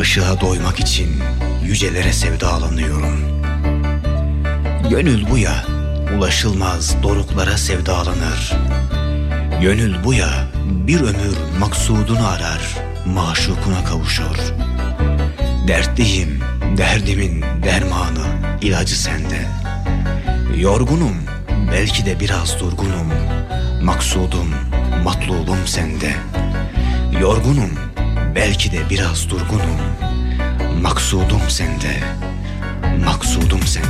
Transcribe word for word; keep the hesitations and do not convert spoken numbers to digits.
Işığa doymak için yücelere sevdalanıyorum. Gönül bu ya, ulaşılmaz doruklara sevdalanır. Gönül bu ya, bir ömür maksudunu arar, maşukuna kavuşur. Dertliyim, derdimin dermanı, ilacı sende. Yorgunum, belki de biraz durgunum, maksudum, matlubum sende. Yorgunum, belki de biraz durgunum, maksudum sende, maksudum sende.